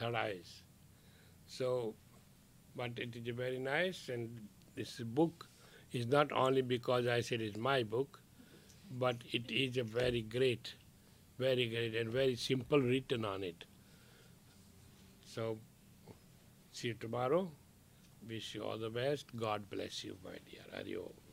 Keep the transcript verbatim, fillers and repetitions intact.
third eyes. So, but it is very nice, and this book is not only because I said it's my book, but it is a very great, very great, and very simple written on it. So, see you tomorrow. Wish you all the best. God bless you, my dear. Hari Om.